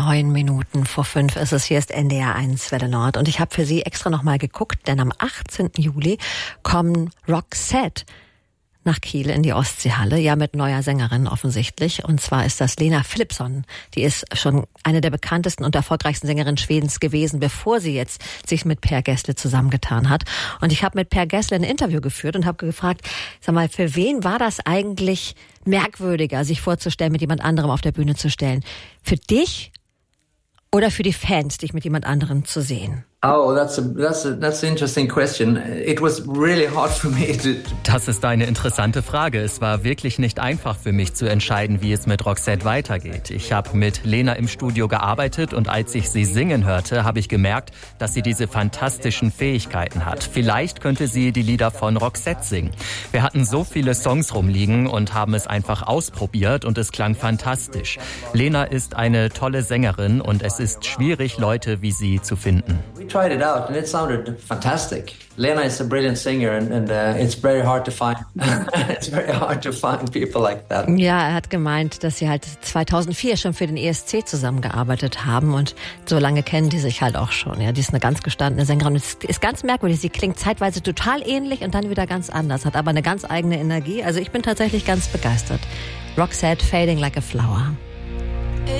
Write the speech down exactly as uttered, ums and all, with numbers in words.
Neun Minuten vor fünf ist es. Hier ist N D R eins Welle Nord. Und ich habe für Sie extra nochmal geguckt, denn am achtzehnten Juli kommen Roxette nach Kiel in die Ostseehalle, ja mit neuer Sängerin offensichtlich. Und zwar ist das Lena Philipsson. Die ist schon eine der bekanntesten und erfolgreichsten Sängerinnen Schwedens gewesen, bevor sie jetzt sich mit Per Gessle zusammengetan hat. Und ich habe mit Per Gessle ein Interview geführt und habe gefragt, sag mal, für wen war das eigentlich merkwürdiger, sich vorzustellen, mit jemand anderem auf der Bühne zu stellen? Für dich oder für die Fans, dich mit jemand anderem zu sehen? Oh, that's a, that's a, that's an interesting question. It was really hard for me to... Das ist eine interessante Frage. Es war wirklich nicht einfach für mich zu entscheiden, wie es mit Roxette weitergeht. Ich habe mit Lena im Studio gearbeitet und als ich sie singen hörte, habe ich gemerkt, dass sie diese fantastischen Fähigkeiten hat. Vielleicht könnte sie die Lieder von Roxette singen. Wir hatten so viele Songs rumliegen und haben es einfach ausprobiert und es klang fantastisch. Lena ist eine tolle Sängerin und es ist schwierig, Leute wie sie zu finden. We tried it out and it sounded fantastic. Lena is a brilliant singer and, and uh, it's very hard to find. It's very hard to find people like that. Ja, er hat gemeint, dass sie halt zweitausendvier schon für den E S C zusammengearbeitet haben und so lange kennen die sich halt auch schon. Ja, die ist eine ganz gestandene Sängerin. Es ist ganz merkwürdig. Sie klingt zeitweise total ähnlich und dann wieder ganz anders, hat aber eine ganz eigene Energie. Also ich bin tatsächlich ganz begeistert. Roxette, Fading Like a Flower.